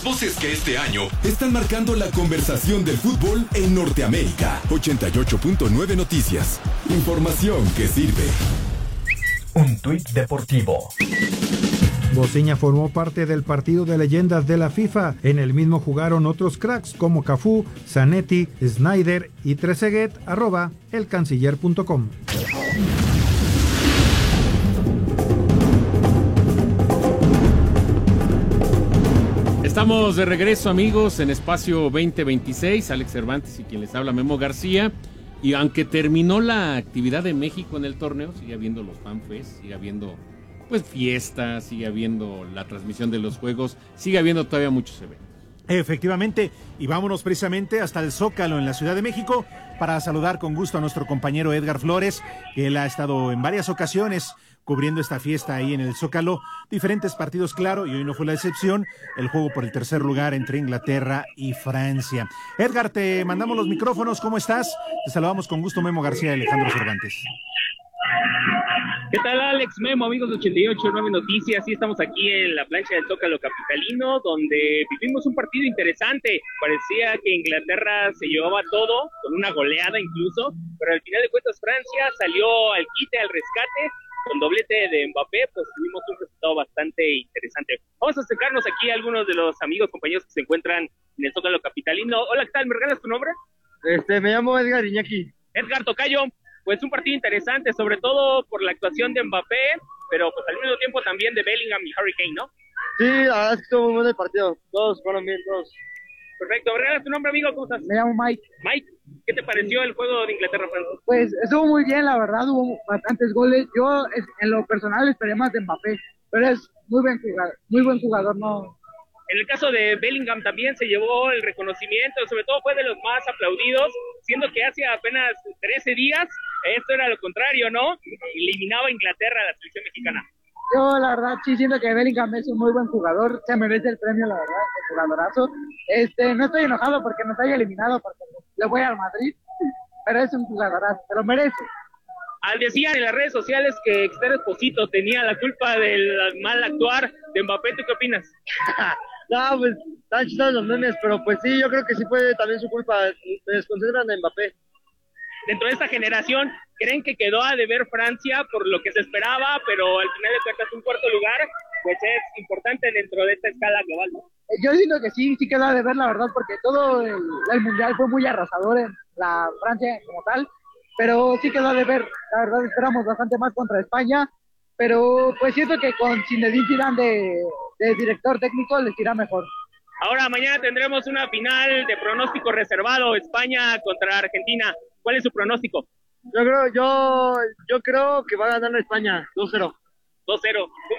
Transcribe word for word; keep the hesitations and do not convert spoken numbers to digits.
Voces que este año están marcando la conversación del fútbol en Norteamérica. ochenta y ocho punto nueve Noticias. Información que sirve. Un tuit deportivo. Bociña formó parte del partido de leyendas de la FIFA. En el mismo jugaron otros cracks como Cafú, Zanetti, Snyder y Trezeguet, arroba elcanciller punto com. Estamos de regreso, amigos, en Espacio veinte veintiséis. Alex Cervantes y quien les habla, Memo García. Y aunque terminó la actividad de México en el torneo, sigue habiendo los fanfests, sigue habiendo pues fiestas, sigue habiendo la transmisión de los juegos, sigue habiendo todavía muchos eventos. Efectivamente, y vámonos precisamente hasta el Zócalo en la Ciudad de México para saludar con gusto a nuestro compañero Edgar Flores, que él ha estado en varias ocasiones cubriendo esta fiesta ahí en el Zócalo, diferentes partidos, claro, y hoy no fue la excepción, el juego por el tercer lugar entre Inglaterra y Francia. Edgar, te mandamos los micrófonos, ¿cómo estás? Te saludamos con gusto, Memo García y Alejandro Cervantes. ¿Qué tal, Alex, Memo, amigos de ochenta y ocho punto nueve Noticias? Sí, estamos aquí en la plancha del Zócalo capitalino, donde vivimos un partido interesante. Parecía que Inglaterra se llevaba todo, con una goleada incluso, pero al final de cuentas Francia salió al quite, al rescate, con doblete de Mbappé, pues tuvimos un resultado bastante interesante. Vamos a acercarnos aquí a algunos de los amigos, compañeros que se encuentran en el Zócalo capitalino. Hola, ¿qué tal? ¿Me regalas tu nombre? Este, me llamo Edgar Iñaki. Edgar Tocayo. Pues un partido interesante, sobre todo por la actuación de Mbappé, pero pues al mismo tiempo también de Bellingham y Harry Kane, ¿no? Sí, la verdad es que estuvo muy bueno el partido. Todos fueron bien, todos. Perfecto. ¿Me regalas tu nombre, amigo? ¿Cómo estás? Me llamo Mike. Mike, ¿qué te pareció el juego de Inglaterra-Francia? Pues estuvo muy bien, la verdad, hubo bastantes goles. Yo, en lo personal, esperé más de Mbappé, pero es muy buen jugador, muy buen jugador, ¿no? En el caso de Bellingham también se llevó el reconocimiento, sobre todo fue de los más aplaudidos, siendo que hace apenas trece días, esto era lo contrario, ¿no? Eliminaba a Inglaterra a la selección mexicana. Yo, la verdad, sí siento que Bellingham es un muy buen jugador, se merece el premio, la verdad, el jugadorazo. Este, no estoy enojado porque nos haya eliminado, porque le voy al Madrid, pero es un jugadorazo, se lo merece. Al decían en las redes sociales que Esther Esposito tenía la culpa del mal actuar de Mbappé, ¿tú qué opinas? No, pues están chistosos los memes, pero pues sí, yo creo que sí fue también su culpa. Se desconcentran en Mbappé. Dentro de esta generación, ¿creen que quedó a deber Francia por lo que se esperaba, pero al final de cuentas un cuarto lugar pues es importante dentro de esta escala global, ¿no? Yo siento que sí, sí quedó a deber, la verdad, porque todo el, el Mundial fue muy arrasador en la Francia como tal, pero sí quedó a deber. La verdad esperamos bastante más contra España, pero pues siento que con Zinedine Zidane de, de director técnico les irá mejor. Ahora mañana tendremos una final de pronóstico reservado, España contra Argentina. ¿Cuál es su pronóstico? Yo creo, yo, yo creo que va a ganar España, dos cero. dos cero.